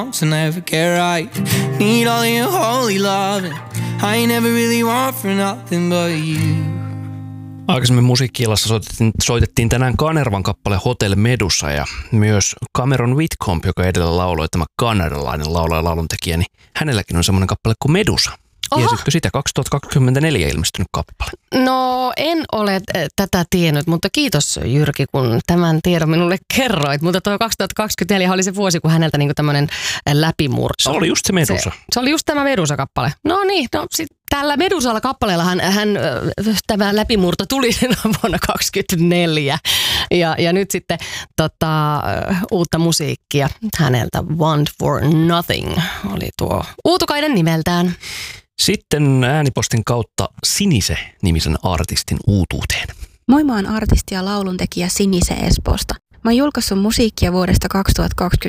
to never get right. Need all your holy love. I ain't never really want for nothing but you. Aikaisemmin musiikki-illassa soitettiin tänään Kanervan kappale Hotel Medusa ja myös Cameron Whitcomb, joka edellä lauloi, tämä kanadalainen laulaja ja lauluntekijä, niin hänelläkin on semmoinen kappale kuin Medusa. Tiesitkö sitä? 2024 ilmestynyt kappale. No en ole tätä tiennyt, mutta kiitos Jyrki, kun tämän tiedon minulle kerroit. Mutta tuo 2024 oli se vuosi, kun häneltä niinku tämmöinen läpimurto. Se oli just se Medusa. Se oli just tämä Medusa-kappale. No niin, tällä Medusalla kappaleella tämä läpimurto tuli vuonna 2024. Ja nyt sitten uutta musiikkia häneltä. Want for Nothing oli tuo uutukainen nimeltään. Sitten äänipostin kautta Sinise-nimisen artistin uutuuteen. Moi, mä oon artisti ja lauluntekijä Sinise Espoosta. Mä oon julkaissut musiikkia vuodesta 2020